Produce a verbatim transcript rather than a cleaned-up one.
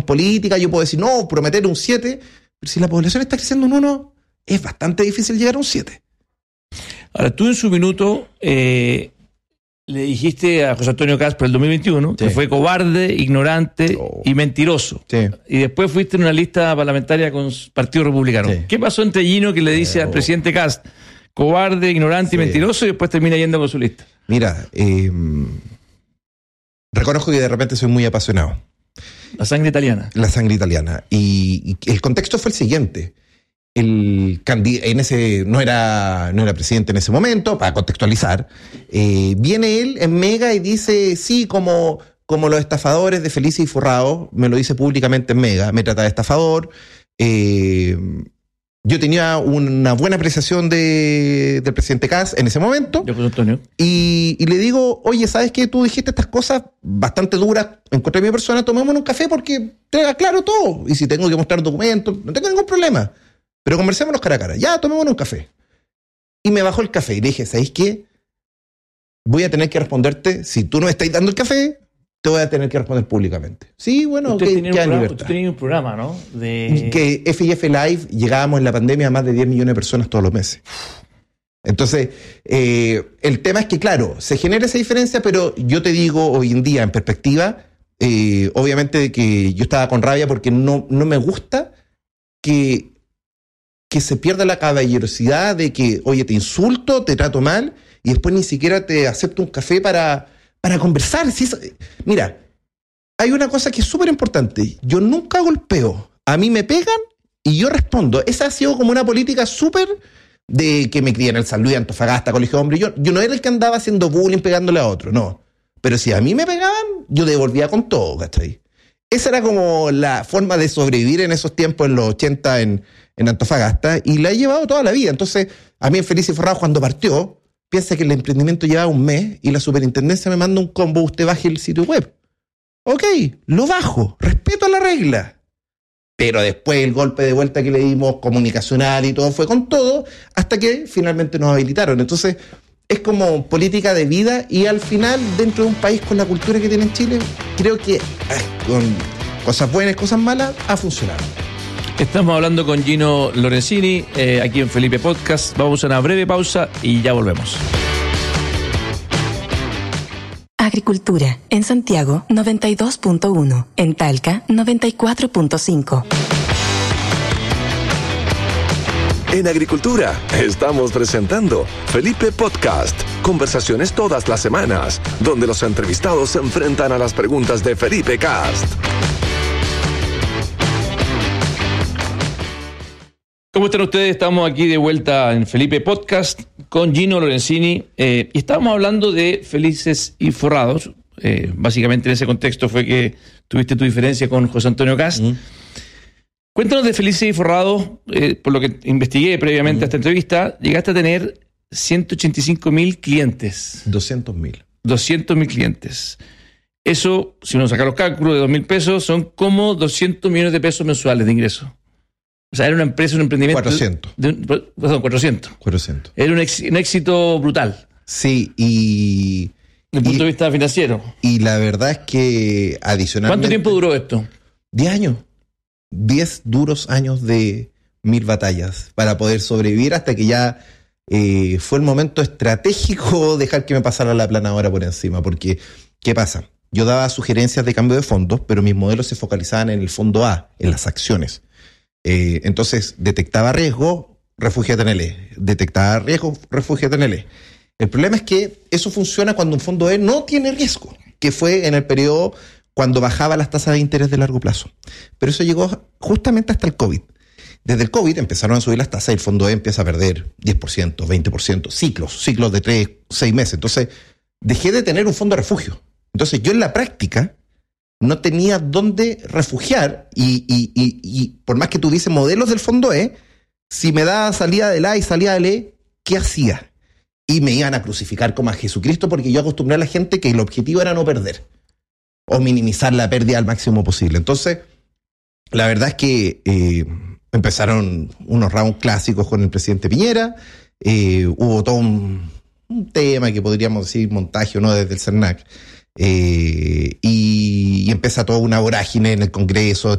política, yo puedo decir, no, prometer un siete, pero si la población está creciendo un uno, es bastante difícil llegar a un siete. Ahora, tú en su minuto eh, le dijiste a José Antonio Kast por el dos mil veintiuno sí. que fue cobarde, ignorante oh. y mentiroso. Sí. Y después fuiste en una lista parlamentaria con Partido Republicano. Sí. ¿Qué pasó entre Gino que le dice oh. al presidente Kast cobarde, ignorante sí. y mentiroso y después termina yendo con su lista? Mira, eh, reconozco que de repente soy muy apasionado. La sangre italiana. La sangre italiana. Y, y el contexto fue el siguiente. El candidato en ese no era no era presidente en ese momento, para contextualizar, eh, viene él en Mega y dice, sí, como, como los estafadores de Felices y Forrados, me lo dice públicamente en Mega, me trata de estafador, eh, yo tenía una buena apreciación de, del presidente Kast en ese momento, yo, José Antonio. Y, y le digo, oye, ¿sabes qué? Tú dijiste estas cosas bastante duras en contra de mi persona, tomémonos un café porque te aclaro todo, y si tengo que mostrar documentos, no tengo ningún problema. Pero conversémonos cara a cara. Ya, tomémonos un café. Y me bajó el café y le dije, ¿sabéis qué? Voy a tener que responderte. Si tú no me estás dando el café, te voy a tener que responder públicamente. Sí, bueno, ok, queda en libertad. Tú tenías un programa, ¿no? De... Que F y F Live llegábamos en la pandemia a más de diez millones de personas todos los meses. Entonces, eh, el tema es que, claro, se genera esa diferencia, pero yo te digo hoy en día, en perspectiva, eh, obviamente que yo estaba con rabia porque no, no me gusta que... que se pierda la caballerosidad de que, oye, te insulto, te trato mal, y después ni siquiera te acepto un café para, para conversar. Si es, mira, hay una cosa que es súper importante. Yo nunca golpeo. A mí me pegan y yo respondo. Esa ha sido como una política súper de que me crié en el San Luis, Antofagasta, Colegio de Hombres. Yo, yo no era el que andaba haciendo bullying pegándole a otro, no. Pero si a mí me pegaban, yo devolvía con todo, ¿cachai? Esa era como la forma de sobrevivir en esos tiempos, en los ochenta, en... en Antofagasta, y la he llevado toda la vida. Entonces, a mí en Felices y Forrados, cuando partió, piensa que el emprendimiento llevaba un mes y la superintendencia me manda un combo, usted baje el sitio web. Ok, lo bajo, respeto la regla. Pero después el golpe de vuelta que le dimos comunicacional y todo fue con todo, hasta que finalmente nos habilitaron. Entonces, es como política de vida, y al final, dentro de un país con la cultura que tiene en Chile, creo que eh, con cosas buenas, cosas malas, ha funcionado. Estamos hablando con Gino Lorenzini, eh, aquí en Felipe Podcast. Vamos a una breve pausa y ya volvemos. Agricultura, en Santiago noventa y dos punto uno, en Talca noventa y cuatro punto cinco. En Agricultura estamos presentando Felipe Podcast. Conversaciones todas las semanas, donde los entrevistados se enfrentan a las preguntas de Felipe Kast. ¿Cómo están ustedes? Estamos aquí de vuelta en Felipe Podcast con Gino Lorenzini eh, y estábamos hablando de Felices y Forrados. Eh, básicamente en ese contexto fue que tuviste tu diferencia con José Antonio Kast. Mm. Cuéntanos de Felices y Forrados. Eh, por lo que investigué previamente mm. a esta entrevista, llegaste a tener ciento ochenta y cinco mil clientes. doscientos mil. doscientos mil clientes. Eso, si uno saca los cálculos de dos mil pesos, son como doscientos millones de pesos mensuales de ingresos. O sea, era una empresa, un emprendimiento... cuatrocientos. De, de, perdón, cuatrocientos. cuatrocientos. Era un, ex, un éxito brutal. Sí, y... Desde el punto y, de vista financiero. Y la verdad es que adicionalmente... ¿Cuánto tiempo duró esto? Diez años. Diez duros años de mil batallas para poder sobrevivir hasta que ya eh, fue el momento estratégico dejar que me pasara la planadora por encima. Porque, ¿qué pasa? Yo daba sugerencias de cambio de fondos, pero mis modelos se focalizaban en el fondo A, en las acciones. Eh, entonces, detectaba riesgo, refúgiate en el E. Detectaba riesgo, refúgiate en el E. El problema es que eso funciona cuando un fondo E no tiene riesgo, que fue en el periodo cuando bajaba las tasas de interés de largo plazo. Pero eso llegó justamente hasta el COVID. Desde el COVID empezaron a subir las tasas y el fondo E empieza a perder diez por ciento, veinte por ciento, ciclos, ciclos de tres, seis meses. Entonces, dejé de tener un fondo de refugio. Entonces, yo en la práctica no tenía dónde refugiar y, y, y, y por más que tuviese modelos del fondo E, si me daba salida del A y salida del E, ¿qué hacía? Y me iban a crucificar como a Jesucristo porque yo acostumbré a la gente que el objetivo era no perder o minimizar la pérdida al máximo posible. Entonces, la verdad es que eh, empezaron unos rounds clásicos con el presidente Piñera, eh, hubo todo un, un tema que podríamos decir montaje o no desde el CERNAC, eh, y, y empieza toda una vorágine en el Congreso.